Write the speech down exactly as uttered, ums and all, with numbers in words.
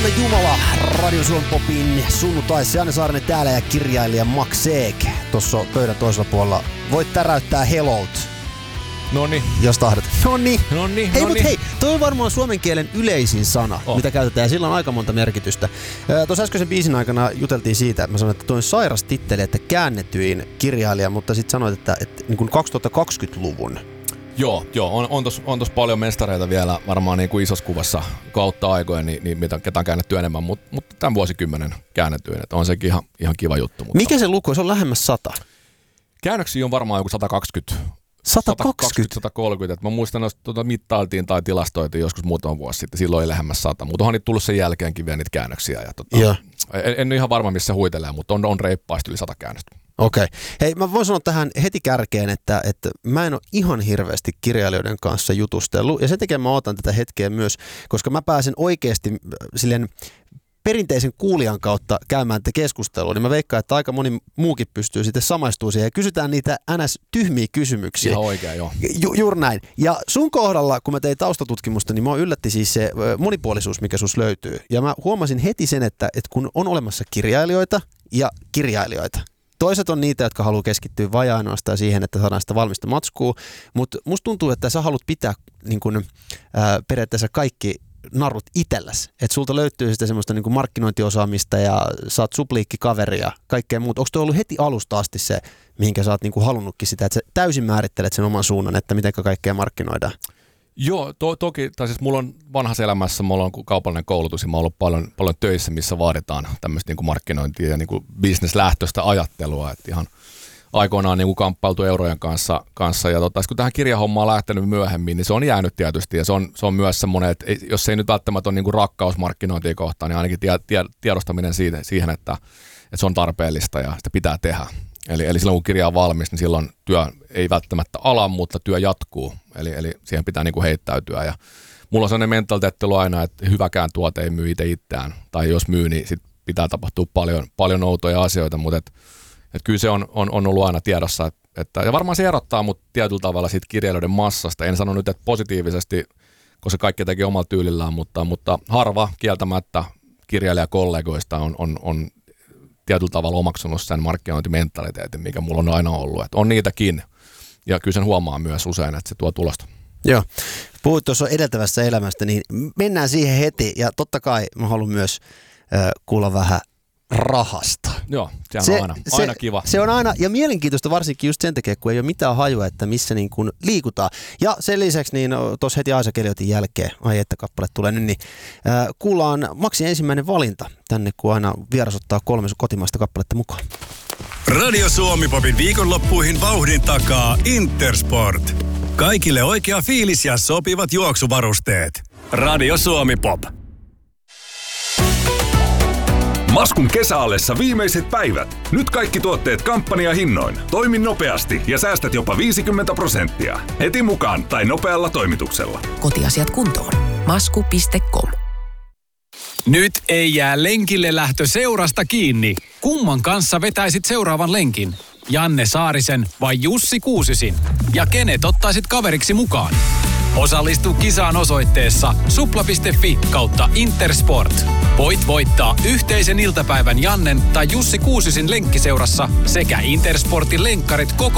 Herra Jumala, Radio Suomi Popin sunnuntaissa. Janne Saarinen täällä ja kirjailija Max Seek tuossa pöydän toisella puolella. Voit täräyttää hellout. Noniin. Jos tahdot. Noniin. Noniin. Hei, mut hei, toi on varmaan suomen kielen yleisin sana, oh. mitä käytetään, ja sillä on aika monta merkitystä. Tuossa äskeisen biisin aikana juteltiin siitä, että mä sanoin, että toi on sairas titteli, että käännetyin kirjailija, mutta sit sanoit, että, että niin kuin kaksituhattakaksikymmentäluvun. Joo, joo, on, on tossa on tos paljon mestareita vielä varmaan niin kuin isossa kuvassa kautta aikoja, niin, niin mitä ketä on käännetty enemmän, mutta mut tämän vuosikymmenen käännetyin, että on sekin ihan, ihan kiva juttu. Mutta mikä se luku? Se on lähemmäs sata. Käännöksiä on varmaan joku sata kaksikymmentä. sata kaksikymmentä? sata kolmekymmentä. Että mä muistan, että tuota mittailtiin tai tilastoitiin joskus muutama vuosi sitten. Silloin ei lähemmäs sata, mutta onhan niitä tullut sen jälkeenkin vielä niitä käännöksiä. Ja tota, en, en ole ihan varma, missä huitelee, mutta on, on reippaasti yli sata käännöstä. Okei. Okay. Hei, mä voin sanoa tähän heti kärkeen, että, että mä en ole ihan hirveästi kirjailijoiden kanssa jutustellut. Ja sen takia mä otan tätä hetkeä myös, koska mä pääsen oikeasti silleen perinteisen kuulijan kautta käymään tätä keskustelua, niin mä veikkaan, että aika moni muukin pystyy sitten samaistumaan siihen ja kysytään niitä ns. Tyhmiä kysymyksiä. Ihan oikein, joo. Ju, juuri näin. Ja sun kohdalla, kun mä tein taustatutkimusta, niin mua yllätti siis se monipuolisuus, mikä sus löytyy. Ja mä huomasin heti sen, että, että kun on olemassa kirjailijoita ja kirjailijoita, toiset on niitä, jotka haluaa keskittyä vain ainoastaan siihen, että saadaan sitä valmista matskua, mutta musta tuntuu, että sä haluat pitää niin kun, ää, periaatteessa kaikki narrut itselläsi. Että sulta löytyy sitä semmoista niin kuin markkinointiosaamista ja sä oot supliikkikaveri ja kaikkea muuta. Onko toi ollut heti alusta asti se, mihinkä sä oot niin kuin halunnutkin sitä, että sä täysin määrittelet sen oman suunnan, että miten kaikkea markkinoidaan? Joo, to, toki, tai siis mulla on vanhassa elämässä, mulla on kaupallinen koulutus ja mä oon ollut paljon, paljon töissä, missä vaaditaan tämmöistä niin kuin markkinointia ja niin kuin business-lähtöistä ajattelua, että ihan aikoinaan niin kuin kamppailtu eurojen kanssa, kanssa. ja tota, kun tähän kirjahommaan on lähtenyt myöhemmin, niin se on jäänyt tietysti ja se on, se on myös semmoinen, että jos ei nyt välttämättä ole niin kuin rakkaus markkinointia kohtaan, niin ainakin tie, tie, tiedostaminen siitä, siihen, että, että se on tarpeellista ja sitä pitää tehdä. Eli, eli silloin kun kirja on valmis, niin silloin työ ei välttämättä ala, mutta työ jatkuu, eli, eli siihen pitää niin kuin heittäytyä ja mulla on sellainen mentaliteetti aina, että hyväkään tuote ei myy itse itseään, tai jos myy, niin sit pitää tapahtua paljon, paljon outoja asioita, mutta et, et kyllä se on, on, on ollut aina tiedossa, että, että, ja varmaan se erottaa mut tietyllä tavalla siitä kirjailijoiden massasta. En sano nyt, että positiivisesti, koska kaikki teki omalla tyylillään, mutta, mutta harva kieltämättä kirjailijakollegoista on, on, on tietyllä tavalla omaksunut sen markkinointimentaliteetin, mikä mulla on aina ollut. Että on niitäkin, ja kyllä sen huomaa myös usein, että se tuo tulosta. Joo. Puhuit tuossa edeltävästä elämästä, niin mennään siihen heti, ja totta kai mä haluan myös äh, kuulla vähän rahasta. Joo, sehän se on aina, aina se, kiva. Se on aina, ja mielenkiintoista varsinkin just sen takia, kun ei ole mitään hajua, että missä niin kuin liikutaan. Ja sen lisäksi, niin tuossa heti Aisa Keliotin jälkeen, ai että kappale tulee nyt, niin äh, kuullaan Maxin ensimmäinen valinta tänne, kun aina vieras ottaa kolme sun kotimaista kappaletta mukaan. Radio Suomi Popin viikonloppuihin vauhdin takaa Intersport. Kaikille oikea fiilis ja sopivat juoksuvarusteet. Radio Suomi Pop. Maskun kesäallessa viimeiset päivät. Nyt kaikki tuotteet kampanjahinnoin. Toimi nopeasti ja säästät jopa viisikymmentä prosenttia. Heti mukaan tai nopealla toimituksella. Kotiasiat kuntoon. masku piste com. Nyt ei jää lenkille lähtö seurasta kiinni. Kumman kanssa vetäisit seuraavan lenkin? Janne Saarisen vai Jussi Kuusisin? Ja kenet ottaisit kaveriksi mukaan? Osallistu kisaan osoitteessa supla piste fi kautta Intersport. Voit voittaa yhteisen iltapäivän Jannen tai Jussi Kuusisin lenkkiseurassa sekä Intersportin lenkkarit koko